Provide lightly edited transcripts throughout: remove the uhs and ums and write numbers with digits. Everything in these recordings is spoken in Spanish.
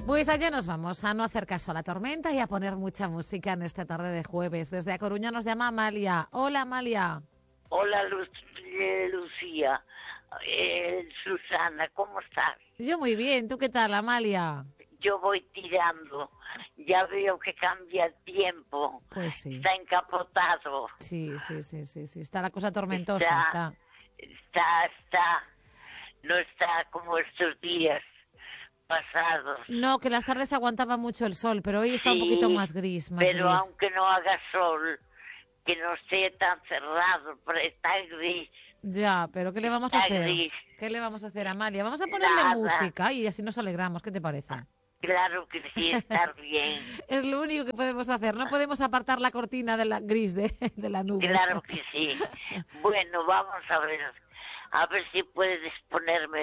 Pues allá nos vamos, a no hacer caso a la tormenta y a poner mucha música en esta tarde de jueves. Desde A Coruña nos llama Amalia. Hola, Amalia. Hola, Lucía. Susana, ¿cómo estás? Yo muy bien, ¿tú qué tal, Amalia? Yo voy tirando. Ya veo que cambia el tiempo. Pues sí. Está encapotado. Sí. Está la cosa tormentosa, está. No está como estos días pasados. No, que las tardes aguantaba mucho el sol, pero hoy está un poquito más gris, pero gris. Aunque no haga sol, que no esté tan cerrado, pero está gris. Ya, pero ¿qué le vamos a hacer? Gris. ¿Qué le vamos a hacer, Amalia? Vamos a ponerle música y así nos alegramos. ¿Qué te parece? Claro que sí, está bien. Es lo único que podemos hacer. No podemos apartar la cortina de la gris de la nube. Claro que sí. Bueno, vamos a ver si puedes ponerme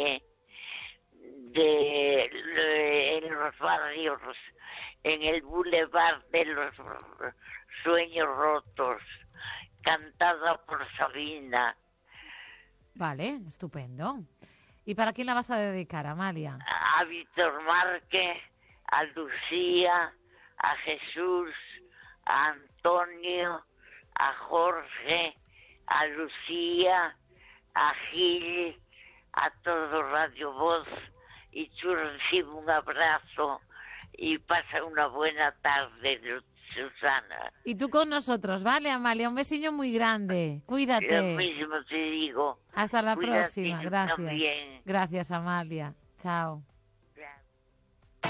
en los barrios, en el Boulevard de los Sueños Rotos, cantada por Sabina. Vale, estupendo. ¿Y para quién la vas a dedicar, Amalia? A Víctor Márquez, a Lucía, a Jesús, a Antonio, a Jorge, a Lucía, a Gil, a todo Radio Voz, y tú recibe un abrazo y pasa una buena tarde, Susana. Y tú con nosotros, ¿vale, Amalia? Un besillo muy grande. Cuídate. Lo mismo te digo. Hasta la Cuídate próxima. Gracias. También. Gracias, Amalia. Chao.